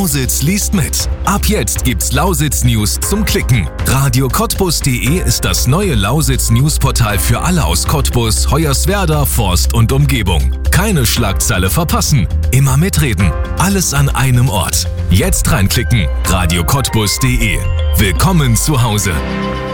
Lausitz liest mit. Ab jetzt gibt's Lausitz News zum Klicken. radiocottbus.de ist das neue Lausitz Newsportal für alle aus Cottbus, Hoyerswerda, Forst und Umgebung. Keine Schlagzeile verpassen. Immer mitreden. Alles an einem Ort. Jetzt reinklicken. radiocottbus.de. Willkommen zu Hause.